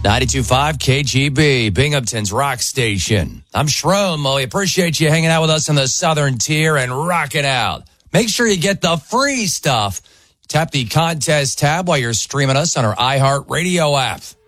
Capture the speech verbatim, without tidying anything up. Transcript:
ninety-two point five K G B, Binghamton's rock station. I'm Shroom. We appreciate you hanging out with us in the Southern Tier and rocking out. Make sure you get the free stuff. Tap the contest tab while you're streaming us on our iHeartRadio app.